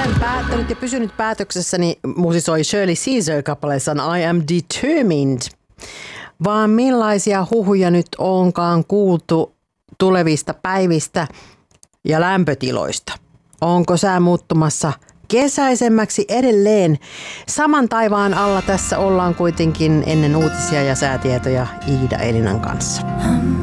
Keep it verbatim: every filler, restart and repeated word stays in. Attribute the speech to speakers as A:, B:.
A: olen päättänyt ja pysynyt päätöksessäni, musisoi Shirley Caesar kappaleessaan I am determined. Vaan millaisia huhuja nyt onkaan kuultu tulevista päivistä ja lämpötiloista? Onko sää muuttumassa kesäisemmäksi edelleen? Saman taivaan alla tässä ollaan kuitenkin ennen uutisia ja säätietoja Iida Elinan kanssa.